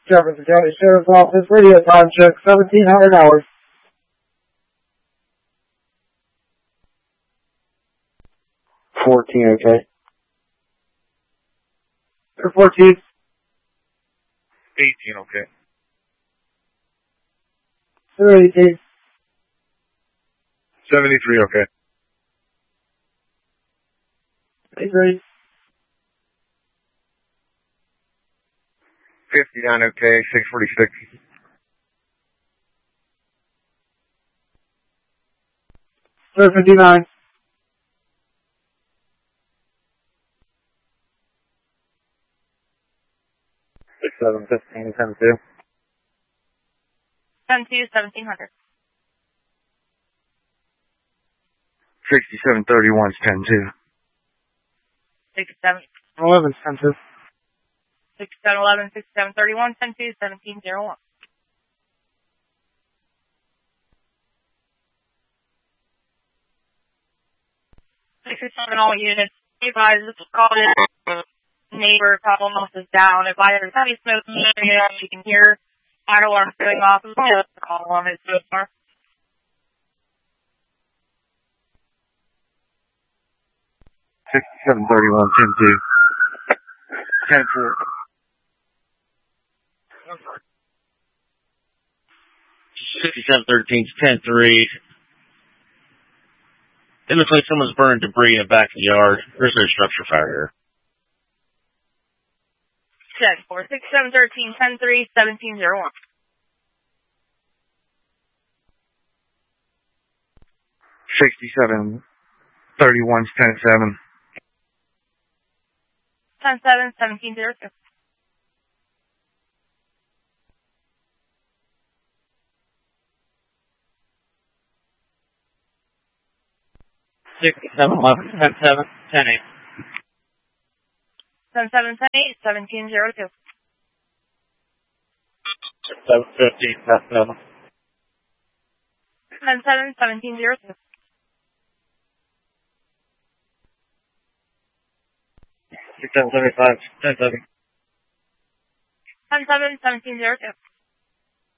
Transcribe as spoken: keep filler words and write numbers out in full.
Jefferson County Sheriff's Office, radio time check, seventeen hundred hours. fourteen, okay. fourteen. eighteen, okay. eighteen. seventy-three, okay. eighty-three. fifty-nine, okay. six forty-six. fifty-nine. six seven fifteen, ten two. ten two, seventeen hundred. sixty-seven thirty-one is ten two. sixty-seven. eleven, ten two. sixty-seven eleven, sixty-seven thirty-one, ten two, seventeen oh one. sixty-seven all units. Hey guys, this is called in. Neighbor couple months is down. If I ever heavy smoke in the area, you can hear fire alarms going off. It's only a call on it so far. sixty-seven thirty-one, ten two. ten four. sixty-seven thirteen, ten three. It looks like someone's burning debris in the back of the yard. There's no structure fire here. ten four, sixty-seven thirteen, ten three, seventeen oh one. sixty-seven thirty-one, ten seven. ten seven, seventeen oh two. sixty-seven eleven, ten seven, ten eight. ten seven, ten eight, seventeen oh two. seven fifteen, ten seven. ten seven, seventeen oh two. six seven seventy-five, ten seven. ten seven, seventeen oh two.